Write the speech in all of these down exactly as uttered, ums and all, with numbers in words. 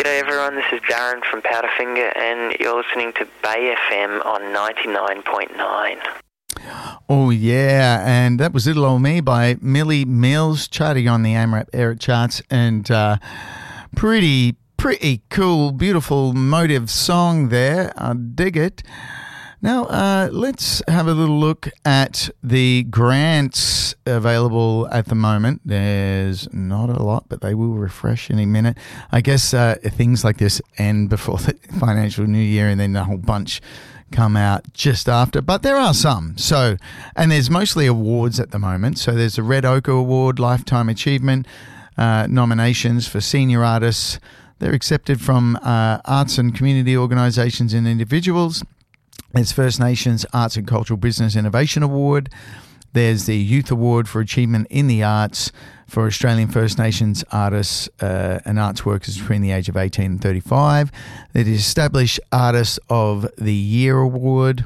G'day everyone, this is Darren from Powderfinger and you're listening to Bay F M on ninety-nine point nine. Oh yeah, and that was Little Old Me by Millie Mills, charting on the AMRAP Eric charts, and uh, pretty, pretty cool, beautiful motive song there. I dig it. Now, uh, let's have a little look at the grants available at the moment. There's not a lot, but they will refresh in a minute. I guess uh, things like this end before the financial new year, and then a whole bunch come out just after. But there are some. So, and there's mostly awards at the moment. So there's the Red Ochre Award, Lifetime Achievement uh, nominations for senior artists. They're accepted from uh, arts and community organisations and individuals. There's First Nations Arts and Cultural Business Innovation Award. There's the Youth Award for Achievement in the Arts for Australian First Nations artists uh, and arts workers between the age of eighteen and thirty-five. There's the Established Artist of the Year Award.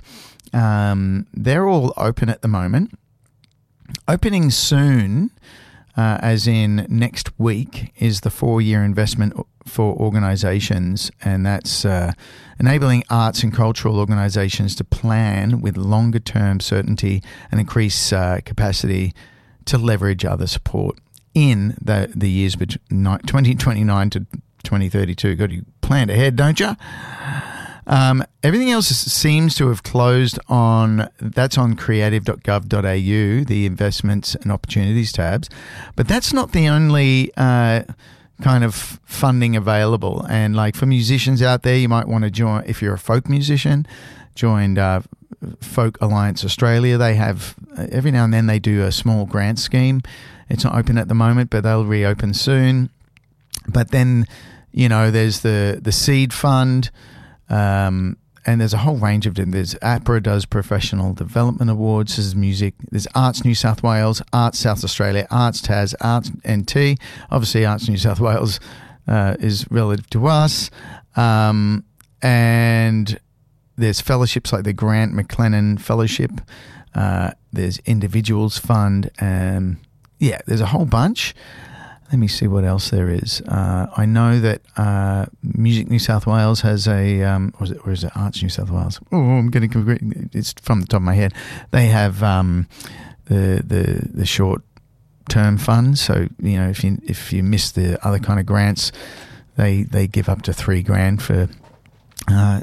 Um, they're all open at the moment. Opening soon, uh, as in next week, is the four-year investment for organisations, and that's uh, enabling arts and cultural organisations to plan with longer-term certainty and increase uh, capacity to leverage other support in the, the years between twenty twenty-nine to twenty thirty-two. Got you planned ahead, don't you? Um, everything else seems to have closed on, that's on creative dot gov dot a u, the investments and opportunities tabs. But that's not the only uh, kind of funding available. And like for musicians out there, you might want to join, if you're a folk musician, join uh, Folk Alliance Australia. They have, every now and then they do a small grant scheme. It's not open at the moment, but they'll reopen soon. But then, you know, there's the, the Seed Fund, um, and there's a whole range of them. There's APRA does Professional Development Awards. There's music. There's Arts New South Wales, Arts South Australia, Arts Tas, Arts N T. Obviously, Arts New South Wales uh, is relative to us. Um, and there's fellowships like the Grant McLennan Fellowship. Uh, there's Individuals Fund. Um, yeah, there's a whole bunch. Let me see what else there is. Uh, I know that uh, Music New South Wales has a, um, or, is it, or is it Arts New South Wales? Oh, I'm getting, it's from the top of my head. They have um, the the the short term funds. So you know, if you if you miss the other kind of grants, they they give up to three grand for uh,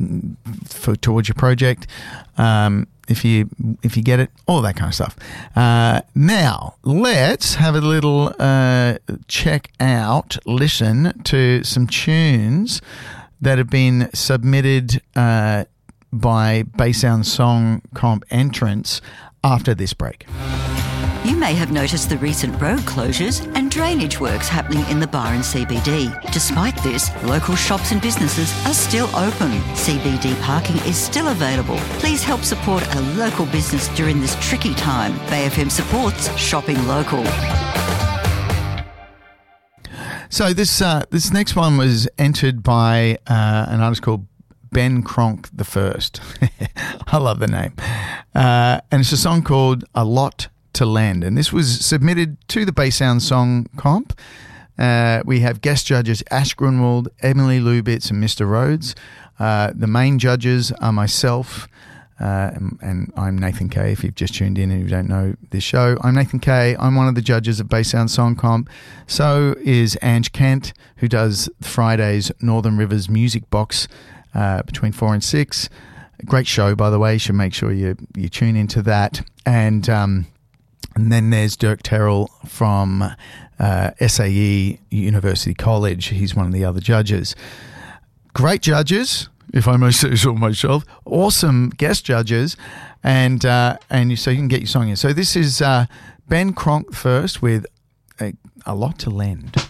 for towards your project. Um, If you if you get it, all that kind of stuff. Uh, now, let's have a little uh, check out, listen to some tunes that have been submitted uh, by Baysound Song Comp entrants after this break. You may have noticed the recent road closures and drainage works happening in the Byron C B D. Despite this, local shops and businesses are still open. C B D parking is still available. Please help support a local business during this tricky time. Bay F M supports shopping local. So this uh, this next one was entered by uh, an artist called Ben Cronk the First. I love the name. Uh, and it's a song called A Lot to Lend, and this was submitted to the Baysound Song Comp. Uh, we have guest judges Ash Grunwald, Emily Lubitz, and Mister Rhodes. Uh, the main judges are myself, uh, and, and I'm Nathan Kay. If you've just tuned in and you don't know this show, I'm Nathan Kay. I'm one of the judges of Baysound Song Comp. So is Ange Kent, who does Friday's Northern Rivers Music Box uh, between four and six. Great show, by the way. You should make sure you you tune into that. And um, And then there's Dirk Terrell from uh, S A E University College. He's one of the other judges. Great judges, if I may say so myself. Awesome guest judges. And uh, and you, so you can get your song in. So this is uh, Ben Cronk first with a, a Lot to Lend.